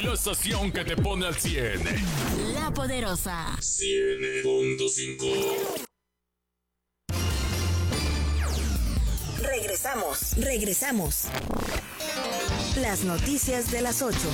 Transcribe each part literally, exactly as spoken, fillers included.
la estación que te pone al cien. La Poderosa. cien punto cinco. Regresamos, regresamos. Las noticias de las ocho.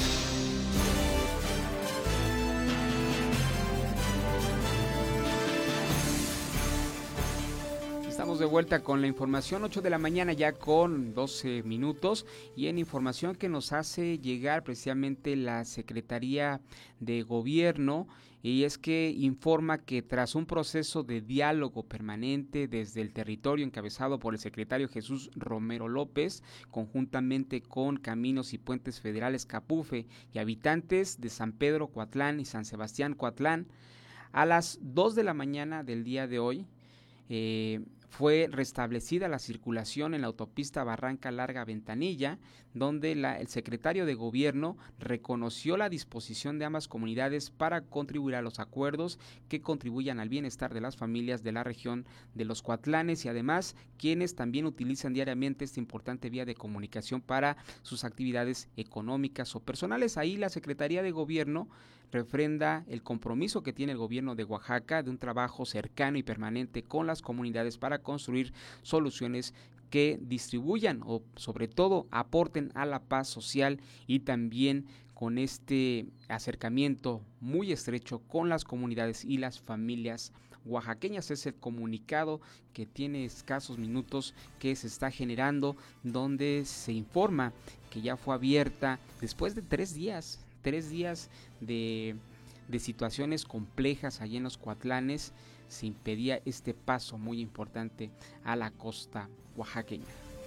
Estamos de vuelta con la información, ocho de la mañana ya con doce minutos, y en información que nos hace llegar precisamente la Secretaría de Gobierno, y es que informa que tras un proceso de diálogo permanente desde el territorio encabezado por el secretario Jesús Romero López, conjuntamente con Caminos y Puentes Federales Capufe y habitantes de San Pedro Coatlán y San Sebastián Coatlán, a las dos de la mañana del día de hoy, eh, fue restablecida la circulación en la autopista Barranca Larga Ventanilla, donde la, el secretario de Gobierno reconoció la disposición de ambas comunidades para contribuir a los acuerdos que contribuyan al bienestar de las familias de la región de los Coatlanes y además quienes también utilizan diariamente esta importante vía de comunicación para sus actividades económicas o personales. Ahí la Secretaría de Gobierno refrenda el compromiso que tiene el gobierno de Oaxaca de un trabajo cercano y permanente con las comunidades para construir soluciones que distribuyan o sobre todo aporten a la paz social, y también con este acercamiento muy estrecho con las comunidades y las familias oaxaqueñas. Es el comunicado que tiene escasos minutos que se está generando, donde se informa que ya fue abierta después de tres días tres días de, de situaciones complejas allí en los Coatlanes. Se impedía este paso muy importante a la costa oaxaqueña.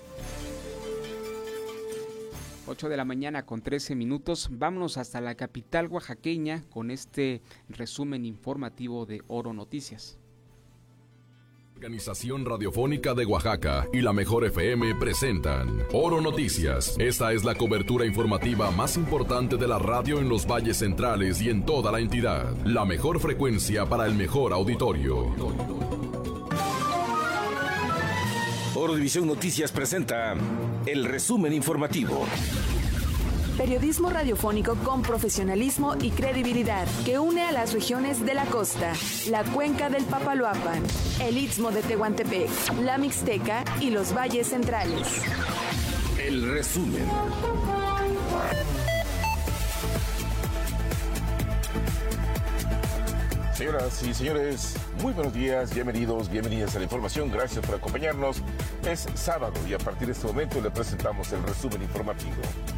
ocho de la mañana con trece minutos, vámonos hasta la capital oaxaqueña con este resumen informativo de Oro Noticias. Organización Radiofónica de Oaxaca y la Mejor F M presentan Oro Noticias. Esta es la cobertura informativa más importante de la radio en los valles centrales y en toda la entidad. La mejor frecuencia para el mejor auditorio. Oro División Noticias presenta el resumen informativo. Periodismo radiofónico con profesionalismo y credibilidad que une a las regiones de la costa, la cuenca del Papaloapan, el Istmo de Tehuantepec, la Mixteca y los valles centrales. El resumen. Señoras y señores, muy buenos días, bienvenidos, bienvenidas a la información, gracias por acompañarnos. Es sábado y a partir de este momento le presentamos el resumen informativo.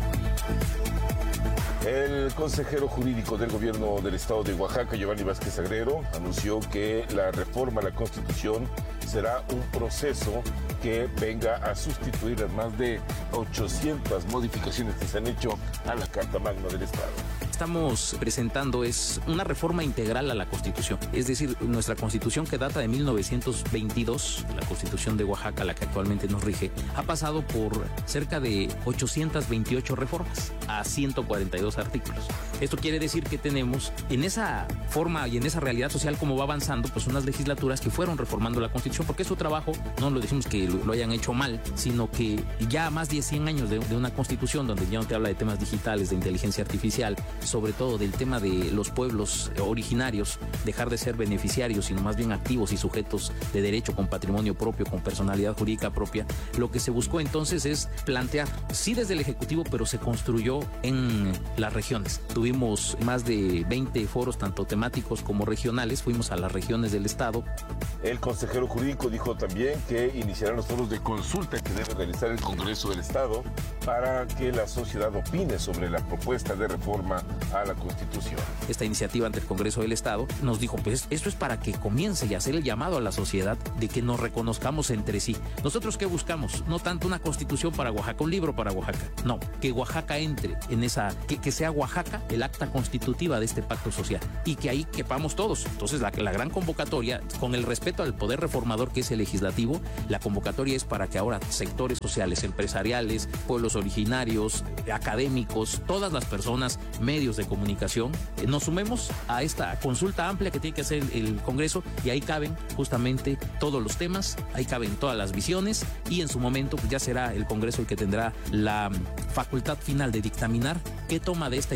El consejero jurídico del gobierno del estado de Oaxaca, Giovanni Vázquez Agrero, anunció que la reforma a la Constitución será un proceso que venga a sustituir las más de ochocientas modificaciones que se han hecho a la Carta Magna del Estado. Estamos presentando es una reforma integral a la Constitución, es decir, nuestra Constitución, que data de mil novecientos veintidós, la Constitución de Oaxaca, la que actualmente nos rige, ha pasado por cerca de ochocientas veintiocho reformas a ciento cuarenta y dos artículos. Esto quiere decir que tenemos en esa forma y en esa realidad social como va avanzando, pues unas legislaturas que fueron reformando la Constitución, porque es su trabajo, no lo decimos que lo, lo hayan hecho mal, sino que ya más de cien años de, de una Constitución donde ya no te habla de temas digitales, de inteligencia artificial, sobre todo del tema de los pueblos originarios, dejar de ser beneficiarios, sino más bien activos y sujetos de derecho con patrimonio propio, con personalidad jurídica propia. Lo que se buscó entonces es plantear, sí desde el Ejecutivo, pero se construyó en las regiones. Tuvimos más de veinte foros, tanto temáticos como regionales, fuimos a las regiones del Estado. El consejero jurídico dijo también que iniciarán los foros de consulta que debe realizar el Congreso del Estado para que la sociedad opine sobre la propuesta de reforma a la Constitución. Esta iniciativa ante el Congreso del Estado nos dijo, pues esto es para que comience y hacer el llamado a la sociedad de que nos reconozcamos entre sí. ¿Nosotros qué buscamos? No tanto una Constitución para Oaxaca, un libro para Oaxaca, no, que Oaxaca entre en esa, que, que sea Oaxaca el acta constitutiva de este pacto social y que ahí quepamos todos. Entonces la, la gran convocatoria, con el respeto al poder reformador que es el legislativo, la convocatoria es para que ahora sectores sociales, empresariales, pueblos originarios, académicos, todas las personas, medios de comunicación, eh, nos sumemos a esta consulta amplia que tiene que hacer el, el Congreso, y ahí caben justamente todos los temas, ahí caben todas las visiones, y en su momento pues, ya será el Congreso el que tendrá la facultad final de dictaminar qué toma de esta iniciativa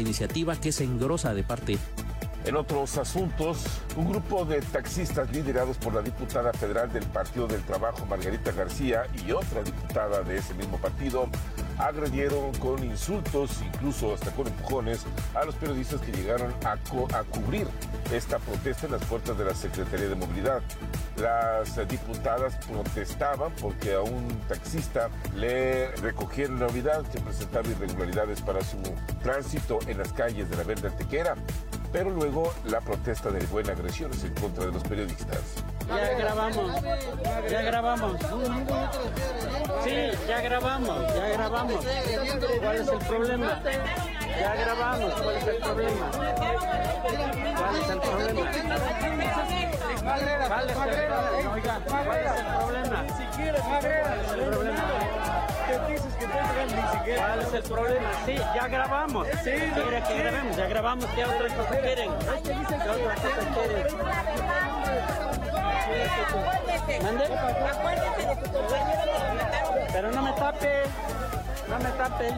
narrativa que es engrosa de parte. En otros asuntos, un grupo de taxistas liderados por la diputada federal del Partido del Trabajo, Margarita García, y otra diputada de ese mismo partido, agredieron con insultos, incluso hasta con empujones, a los periodistas que llegaron a, co- a cubrir esta protesta en las puertas de la Secretaría de Movilidad. Las diputadas protestaban porque a un taxista le recogieron la unidad que presentaba irregularidades para su tránsito en las calles de la Verde Antequera. Pero luego la protesta derivó en agresiones en contra de los periodistas. Ya grabamos, ya grabamos. Sí, ya grabamos, ya grabamos. ¿Cuál es el problema? Ya grabamos, ¿cuál es el problema? ¿Cuál es el problema? ¿Cuál es el problema? Oiga, ¿cuál es el problema? Si quieres, ¿cuál es el problema? ¿Qué dices que ni siquiera? ¿Cuál es el problema? Sí, ya grabamos. Sí, quiere que grabemos, ya grabamos. ¿Qué otra cosa quieren? ¿Qué otra cosa quieren? ¿Mande? Pero no me tape, no me tape.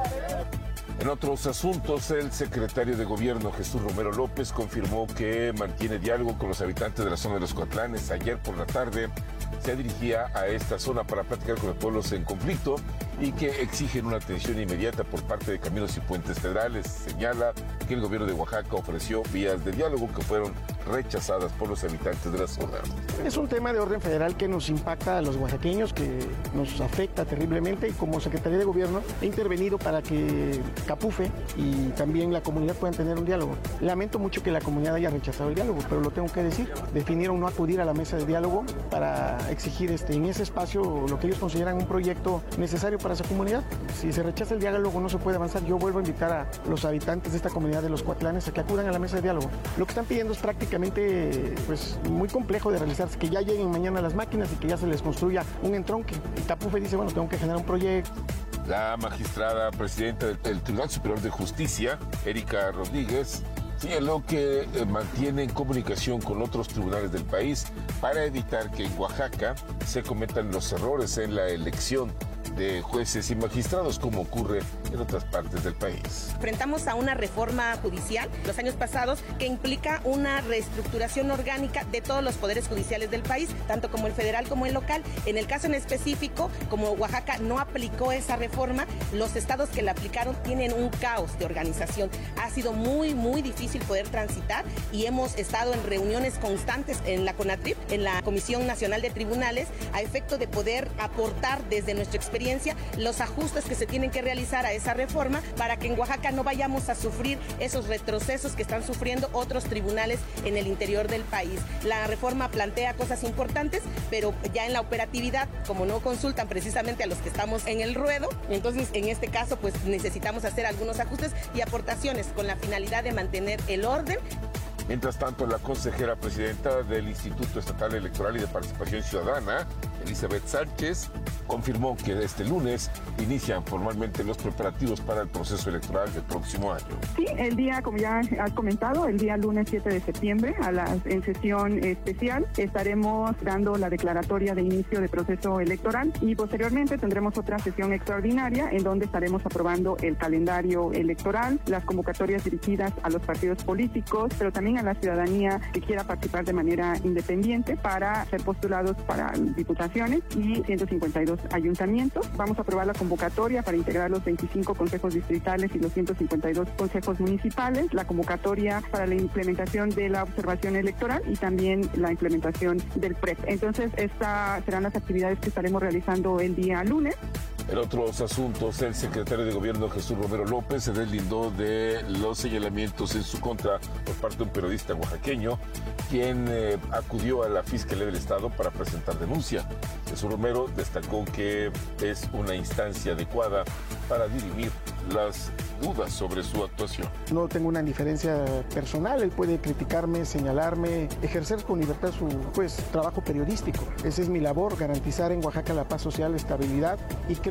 En otros asuntos, el secretario de Gobierno, Jesús Romero López, confirmó que mantiene diálogo con los habitantes de la zona de los Coatlanes. Ayer por la tarde se dirigía a esta zona para platicar con los pueblos en conflicto y que exigen una atención inmediata por parte de Caminos y Puentes Federales. Señala que el gobierno de Oaxaca ofreció vías de diálogo que fueron rechazadas por los habitantes de la zona. Es un tema de orden federal que nos impacta a los oaxaqueños, que nos afecta terriblemente, y como Secretaría de Gobierno he intervenido para que Capufe y también la comunidad puedan tener un diálogo. Lamento mucho que la comunidad haya rechazado el diálogo, pero lo tengo que decir. Definieron no acudir a la mesa de diálogo para exigir este, en ese espacio lo que ellos consideran un proyecto necesario para esa comunidad. Si se rechaza el diálogo no se puede avanzar. Yo vuelvo a invitar a los habitantes de esta comunidad de los Coatlanes a que acudan a la mesa de diálogo. Lo que están pidiendo es prácticamente pues, muy complejo de realizarse, que ya lleguen mañana las máquinas y que ya se les construya un entronque. Y Capufe dice, bueno, tengo que generar un proyecto. La magistrada presidenta del Tribunal Superior de Justicia, Erika Rodríguez, señaló que eh, mantiene en comunicación con otros tribunales del país para evitar que en Oaxaca se cometan los errores en la elección de jueces y magistrados, como ocurre en otras partes del país. Enfrentamos a una reforma judicial los años pasados que implica una reestructuración orgánica de todos los poderes judiciales del país, tanto como el federal como el local. En el caso en específico, como Oaxaca no aplicó esa reforma, los estados que la aplicaron tienen un caos de organización. Ha sido muy, muy difícil poder transitar y hemos estado en reuniones constantes en la CONATRIP, en la Comisión Nacional de Tribunales, a efecto de poder aportar desde nuestra experiencia los ajustes que se tienen que realizar a esa reforma para que en Oaxaca no vayamos a sufrir esos retrocesos que están sufriendo otros tribunales en el interior del país. La reforma plantea cosas importantes, pero ya en la operatividad, como no consultan precisamente a los que estamos en el ruedo, entonces en este caso pues necesitamos hacer algunos ajustes y aportaciones con la finalidad de mantener el orden. Mientras tanto, la consejera presidenta del Instituto Estatal Electoral y de Participación Ciudadana, Elizabeth Sánchez, confirmó que este lunes inician formalmente los preparativos para el proceso electoral del próximo año. Sí, el día, como ya has comentado, el día lunes siete de septiembre, a las, en sesión especial, estaremos dando la declaratoria de inicio de proceso electoral y posteriormente tendremos otra sesión extraordinaria en donde estaremos aprobando el calendario electoral, las convocatorias dirigidas a los partidos políticos, pero también a la ciudadanía que quiera participar de manera independiente para ser postulados para diputaciones y ciento cincuenta y dos ayuntamientos. Vamos a aprobar la convocatoria para integrar los veinticinco consejos distritales y los ciento cincuenta y dos consejos municipales, la convocatoria para la implementación de la observación electoral y también la implementación del P R E P. Entonces, estas serán las actividades que estaremos realizando el día lunes. En otros asuntos, el secretario de Gobierno, Jesús Romero López, se deslindó de los señalamientos en su contra por parte de un periodista oaxaqueño, quien eh, acudió a la Fiscalía del Estado para presentar denuncia. Jesús Romero destacó que es una instancia adecuada para dirimir las dudas sobre su actuación. No tengo una indiferencia personal, él puede criticarme, señalarme, ejercer con libertad su pues, trabajo periodístico. Esa es mi labor, garantizar en Oaxaca la paz social, estabilidad y que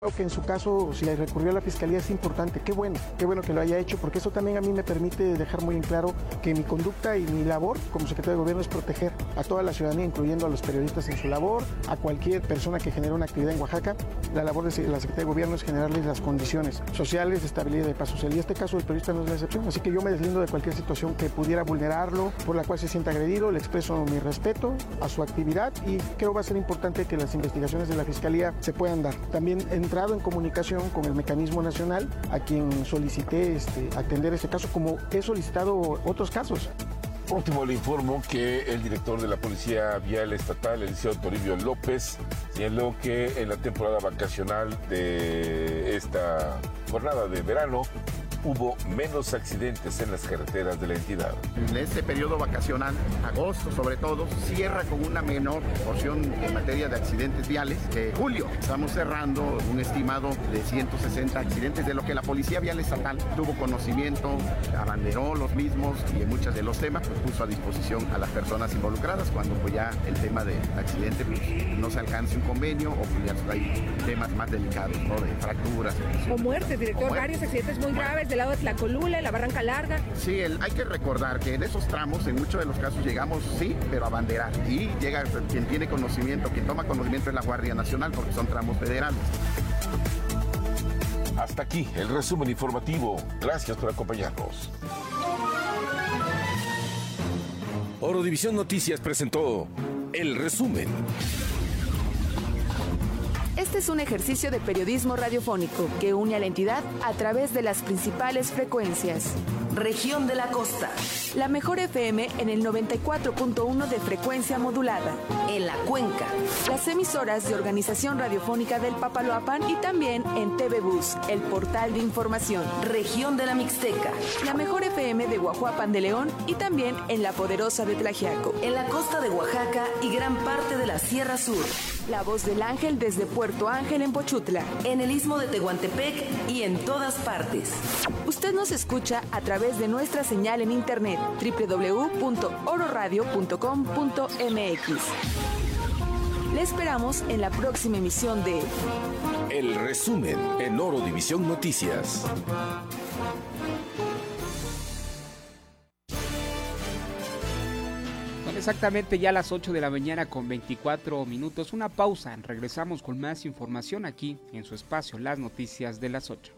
Creo que en su caso, si recurrió a la Fiscalía, es importante. Qué bueno, qué bueno que lo haya hecho, porque eso también a mí me permite dejar muy en claro que mi conducta y mi labor como secretario de Gobierno es proteger a toda la ciudadanía, incluyendo a los periodistas en su labor, a cualquier persona que genere una actividad en Oaxaca. La labor de la Secretaría de Gobierno es generarles las condiciones sociales de estabilidad y de paz social. Y este caso del periodista no es la excepción, así que yo me deslindo de cualquier situación que pudiera vulnerarlo, por la cual se sienta agredido. Le expreso mi respeto a su actividad y creo va a ser importante que las investigaciones de la Fiscalía se puedan dar. También he entrado en comunicación con el Mecanismo Nacional, a quien solicité este, atender este caso, como he solicitado otros casos. Por último, le informo que el director de la Policía Vial Estatal, el licenciado Toribio López, señaló que en la temporada vacacional de esta jornada de verano hubo menos accidentes en las carreteras de la entidad. En este periodo vacacional, agosto sobre todo, cierra con una menor porción en materia de accidentes viales que julio. Estamos cerrando un estimado de ciento sesenta accidentes, de lo que la Policía Vial Estatal tuvo conocimiento, abanderó los mismos y en muchos de los temas pues, puso a disposición a las personas involucradas cuando pues, ya el tema de accidente pues, no se alcance un convenio o pues, ya hay temas más delicados, ¿no? De fracturas. O muertes, director, o muertes. Varios accidentes muy bueno. graves del lado de Tlacolula, la Barranca Larga. Sí, el, hay que recordar que en esos tramos, en muchos de los casos llegamos, sí, pero a banderar. Y llega quien tiene conocimiento, quien toma conocimiento es la Guardia Nacional, porque son tramos federales. Hasta aquí el resumen informativo. Gracias por acompañarnos. Orodivisión Noticias presentó el resumen. Este es un ejercicio de periodismo radiofónico que une a la entidad a través de las principales frecuencias. Región de la Costa. La mejor F M en el noventa y cuatro punto uno de frecuencia modulada. En la Cuenca. Las emisoras de Organización Radiofónica del Papaloapan y también en T V Bus, el portal de información. Región de la Mixteca. La mejor F M de Guajuapan de León y también en La Poderosa de Tlaxiaco. En la costa de Oaxaca y gran parte de la Sierra Sur. La Voz del Ángel desde Puerto Ángel en Pochutla. En el Istmo de Tehuantepec y en todas partes. Usted nos escucha a través de nuestra señal en internet doble u doble u doble u punto oro radio punto com punto m x. Le esperamos en la próxima emisión de El Resumen en Orodivisión Noticias. Son exactamente ya las ocho de la mañana con veinticuatro minutos. Una pausa. Regresamos con más información aquí en su espacio, las noticias de las ocho.